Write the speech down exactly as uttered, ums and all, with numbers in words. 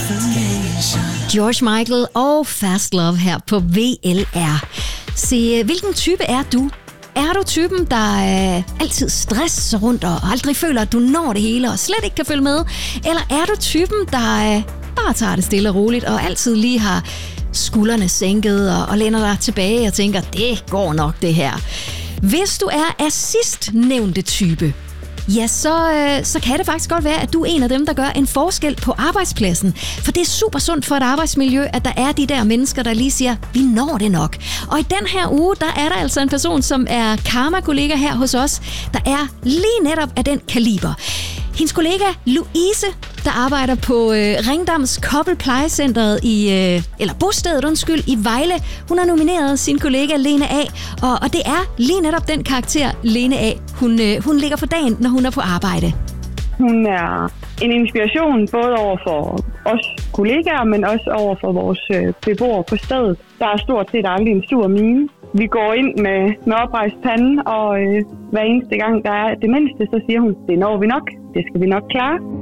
George Michael og Fast Love her på V L R. Se, hvilken type er du? Er du typen, der øh, altid stresser rundt og aldrig føler, at du når det hele og slet ikke kan følge med? Eller er du typen, der øh, bare tager det stille og roligt og altid lige har skuldrene sænket og, og læner dig tilbage og tænker, det går nok det her? Hvis du er af sidstnævnte type, ja, så, øh, så kan det faktisk godt være, at du er en af dem, der gør en forskel på arbejdspladsen. For det er super sundt for et arbejdsmiljø, at der er de der mennesker, der lige siger, vi når det nok. Og i den her uge, der er der altså en person, som er karma-kollega her hos os, der er lige netop af den kaliber. Hendes kollega Louise, der arbejder på øh, Ringdams Kobbelplejecentret i, øh, eller bostedet, undskyld, i Vejle. Hun har nomineret sin kollega Lene A, og, og det er lige netop den karakter, Lene A, hun, øh, hun ligger for dagen, når hun er på arbejde. Hun er en inspiration både over for os kollegaer, men også over for vores øh, beboere på stedet. Der er stort set aldrig en sur mine. Vi går ind med, med oprejst pande, og øh, hver eneste gang der er det mindste, så siger hun, det når vi nok, det skal vi nok klare.